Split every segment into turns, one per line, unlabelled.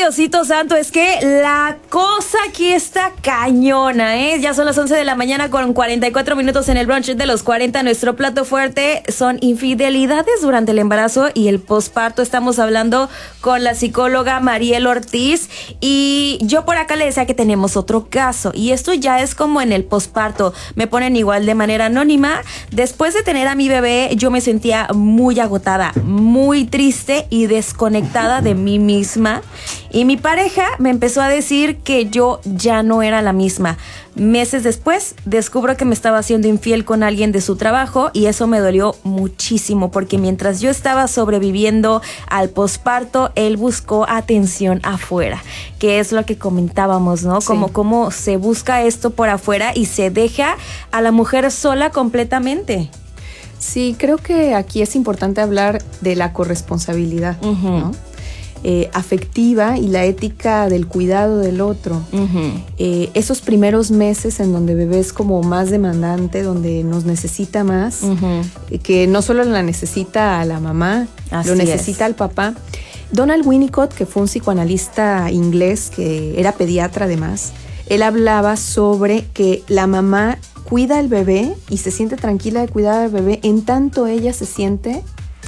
Diosito santo, es que la cosa aquí está cañona, ¿eh? Ya son las 11 de la mañana con 44 minutos en el brunch de los 40. Nuestro plato fuerte son infidelidades durante el embarazo y el posparto. Estamos hablando con la psicóloga Mariel Ortiz y yo por acá le decía que tenemos otro caso y esto ya es como en el posparto. Me ponen igual de manera anónima. Después de tener a mi bebé, yo me sentía muy agotada, muy triste y desconectada de mí misma. Y mi pareja me empezó a decir que yo ya no era la misma. Meses después, descubro que me estaba haciendo infiel con alguien de su trabajo y eso me dolió muchísimo porque mientras yo estaba sobreviviendo al posparto, él buscó atención afuera, que es lo que comentábamos, ¿no?
Sí.
Como cómo se busca esto por afuera y se deja a la mujer sola completamente.
Sí, creo que aquí es importante hablar de la corresponsabilidad, ¿no? Afectiva y la ética del cuidado del otro. Esos primeros meses en donde bebé es como más demandante, donde nos necesita más, que no solo la necesita a la mamá,
Así
lo necesita al papá. Donald Winnicott, que fue un psicoanalista inglés, que era pediatra además, él hablaba sobre que la mamá cuida al bebé y se siente tranquila de cuidar al bebé en tanto ella se siente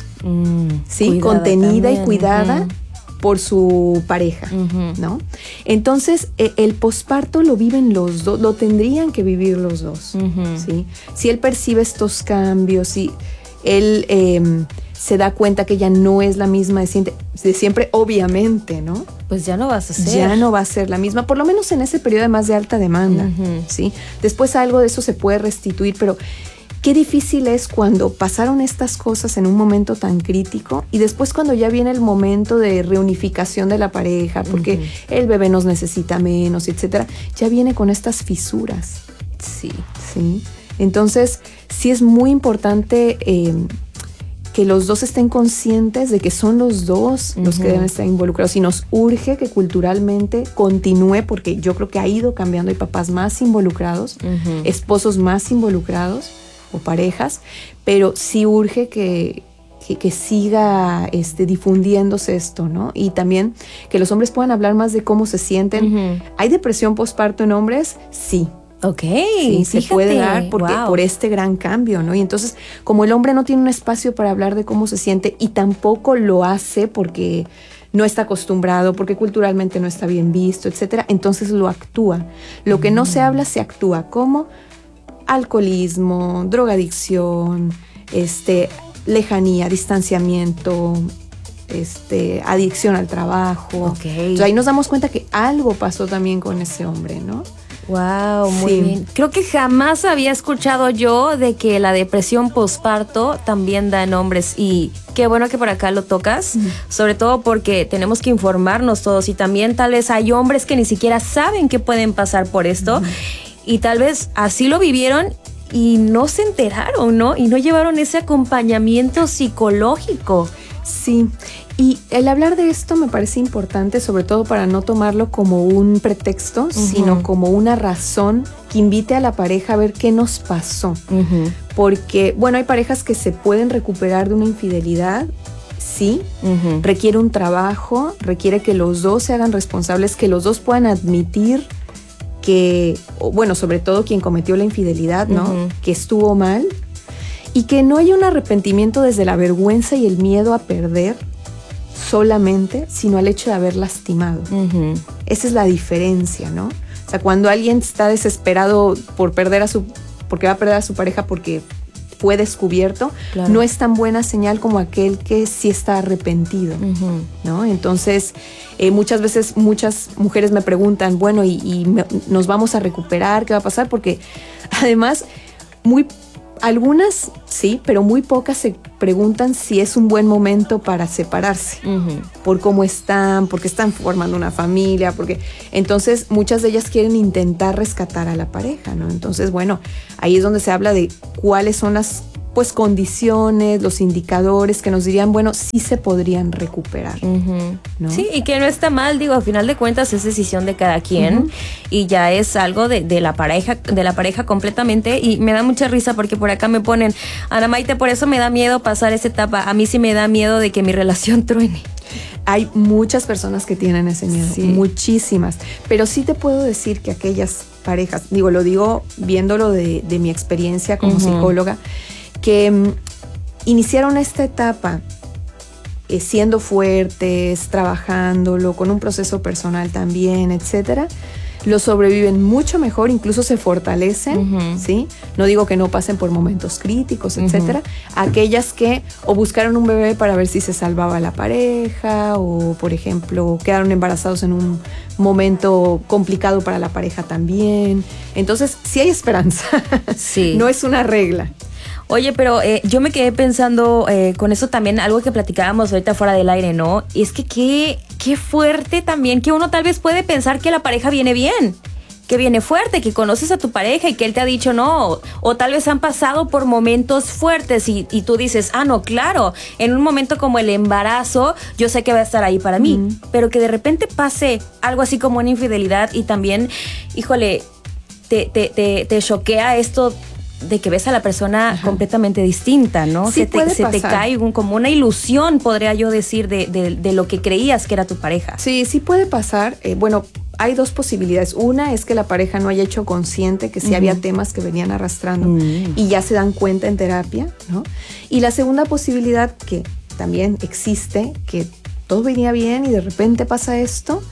contenida también, y cuidada por su pareja, ¿no? Entonces, el posparto lo viven los dos, lo tendrían que vivir los dos, ¿sí? Si él percibe estos cambios, si él se da cuenta que ella no es la misma de siempre, obviamente, ¿no?
Pues ya no vas a ser.
Ya no va a ser la misma, por lo menos en ese periodo de más de alta demanda, ¿sí? Después algo de eso se puede restituir, pero qué difícil es cuando pasaron estas cosas en un momento tan crítico y después cuando ya viene el momento de reunificación de la pareja, porque el bebé nos necesita menos, etcétera, ya viene con estas fisuras.
Sí.
Entonces, sí es muy importante que los dos estén conscientes de que son los dos los que deben estar involucrados y nos urge que culturalmente continúe porque yo creo que ha ido cambiando, hay papás más involucrados, esposos más involucrados o parejas, pero sí urge que siga difundiéndose esto, ¿no? Y también que los hombres puedan hablar más de cómo se sienten. ¿Hay depresión posparto en hombres? Sí.
Ok,
sí, se puede dar por este gran cambio, ¿no? Y entonces, como el hombre no tiene un espacio para hablar de cómo se siente y tampoco lo hace porque no está acostumbrado, porque culturalmente no está bien visto, etcétera, entonces lo actúa. Lo que no se habla, se actúa. ¿Cómo? Alcoholismo, drogadicción, lejanía, distanciamiento, adicción al trabajo. Entonces ahí nos damos cuenta que algo pasó también con ese hombre, ¿no?
Wow, muy bien. Creo que jamás había escuchado yo de que la depresión posparto también da en hombres y qué bueno que por acá lo tocas, sobre todo porque tenemos que informarnos todos y también tal vez hay hombres que ni siquiera saben que pueden pasar por esto y tal vez así lo vivieron y no se enteraron, ¿no? Y no llevaron ese acompañamiento psicológico.
Sí, y el hablar de esto me parece importante, sobre todo para no tomarlo como un pretexto, sino como una razón que invite a la pareja a ver qué nos pasó. Porque, bueno, hay parejas que se pueden recuperar de una infidelidad, sí, requiere un trabajo, requiere que los dos se hagan responsables, que los dos puedan admitir que, bueno, sobre todo quien cometió la infidelidad, ¿no? Que estuvo mal. Y que no hay un arrepentimiento desde la vergüenza y el miedo a perder solamente, sino al hecho de haber lastimado. Esa es la diferencia, ¿no? O sea, cuando alguien está desesperado porque va a perder a su pareja porque fue descubierto, no es tan buena señal como aquel que sí está arrepentido, ¿no? Entonces, muchas veces muchas mujeres me preguntan, bueno, ¿nos vamos a recuperar? ¿Qué va a pasar? Porque además, algunas sí, pero muy pocas se preguntan si es un buen momento para separarse, por cómo están, porque están formando una familia, porque entonces muchas de ellas quieren intentar rescatar a la pareja, ¿no? Entonces, bueno, ahí es donde se habla de cuáles son las condiciones, los indicadores que nos dirían, bueno, sí se podrían recuperar, ¿no?
Sí, y que no está mal, digo, a final de cuentas es decisión de cada quien y ya es algo de la pareja completamente y me da mucha risa porque por acá me ponen, Ana Maite, por eso me da miedo pasar esa etapa, a mí sí me da miedo de que mi relación truene.
Hay muchas personas que tienen ese miedo, muchísimas. Pero sí te puedo decir que aquellas parejas, lo digo viéndolo de mi experiencia como psicóloga, que iniciaron esta etapa siendo fuertes, trabajándolo, con un proceso personal también, etcétera, lo sobreviven mucho mejor, incluso se fortalecen, ¿sí? No digo que no pasen por momentos críticos, etcétera. Aquellas que o buscaron un bebé para ver si se salvaba la pareja o, por ejemplo, quedaron embarazados en un momento complicado para la pareja también. Entonces, sí hay esperanza. Sí. No es una regla.
Oye, pero yo me quedé pensando con eso también, algo que platicábamos ahorita fuera del aire, ¿no? Y es que qué fuerte también que uno tal vez puede pensar que la pareja viene bien, que viene fuerte, que conoces a tu pareja y que él te ha dicho no, o tal vez han pasado por momentos fuertes y tú dices, no, claro, en un momento como el embarazo, yo sé que va a estar ahí para mí, pero que de repente pase algo así como una infidelidad y también, híjole, te choquea esto de que ves a la persona completamente distinta, ¿no?
Sí,
se te cae como una ilusión, podría yo decir, de lo que creías que era tu pareja.
Sí puede pasar. Bueno, hay dos posibilidades. Una es que la pareja no haya hecho consciente que sí había temas que venían arrastrando y ya se dan cuenta en terapia, ¿no? Y la segunda posibilidad, que también existe, que todo venía bien y de repente pasa esto.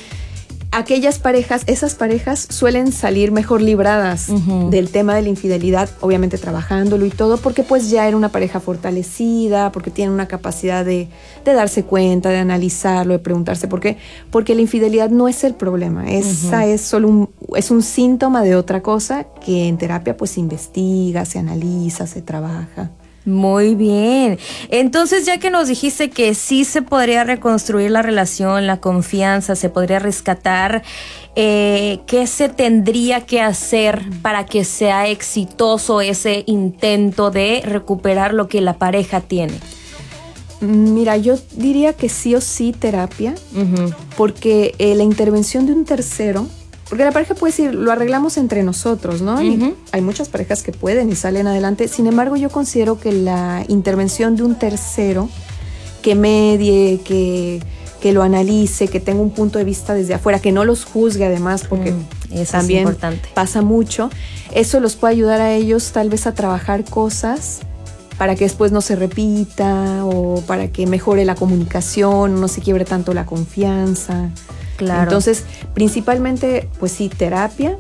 Esas parejas suelen salir mejor libradas del tema de la infidelidad, obviamente trabajándolo y todo, porque pues ya era una pareja fortalecida, porque tienen una capacidad de darse cuenta, de analizarlo, de preguntarse por qué, porque la infidelidad no es el problema, esa es solo es un síntoma de otra cosa que en terapia pues se investiga, se analiza, se trabaja.
Muy bien. Entonces, ya que nos dijiste que sí se podría reconstruir la relación, la confianza, se podría rescatar, ¿qué se tendría que hacer para que sea exitoso ese intento de recuperar lo que la pareja tiene?
Mira, yo diría que sí o sí terapia, porque la intervención de un tercero, porque la pareja puede decir, lo arreglamos entre nosotros, ¿no? Y hay muchas parejas que pueden y salen adelante. Sin embargo, yo considero que la intervención de un tercero que medie, que lo analice, que tenga un punto de vista desde afuera, que no los juzgue además, porque
eso
también
es importante.
Pasa mucho. Eso los puede ayudar a ellos tal vez a trabajar cosas para que después no se repita o para que mejore la comunicación, no se quiebre tanto la confianza.
Claro.
Entonces, principalmente, pues sí, terapia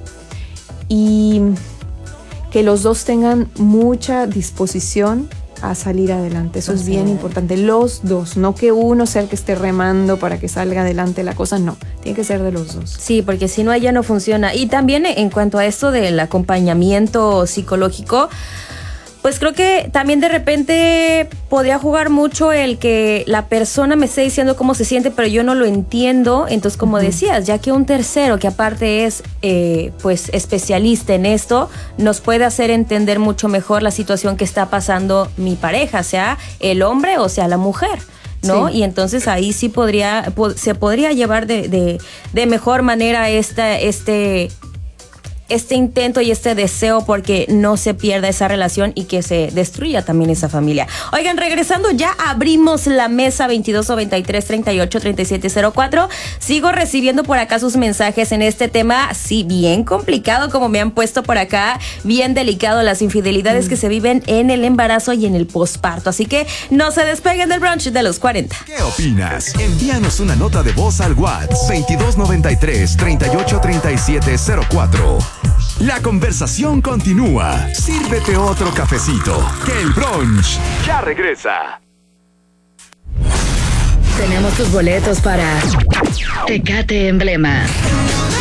y que los dos tengan mucha disposición a salir adelante. Eso es bien importante. Los dos, no que uno sea el que esté remando para que salga adelante la cosa, no. Tiene que ser de los dos.
Sí, porque si no, ella no funciona. Y también en cuanto a esto del acompañamiento psicológico, pues creo que también de repente podría jugar mucho el que la persona me esté diciendo cómo se siente, pero yo no lo entiendo. Entonces, como decías, ya que un tercero que aparte es pues especialista en esto, nos puede hacer entender mucho mejor la situación que está pasando mi pareja, sea el hombre o sea la mujer, ¿no? Sí. Y entonces ahí sí se podría llevar de mejor manera este intento y este deseo porque no se pierda esa relación y que se destruya también esa familia. Oigan, regresando, ya abrimos la mesa 2293-383704. Sigo recibiendo por acá sus mensajes en este tema, sí, bien complicado, como me han puesto por acá, bien delicado, las infidelidades que se viven en el embarazo y en el posparto. Así que no se despeguen del brunch de los 40.
¿Qué opinas? Envíanos una nota de voz al WhatsApp 2293-383704. La conversación continúa. Sírvete otro cafecito, que el brunch ya regresa.
Tenemos tus boletos para Tecate Emblema.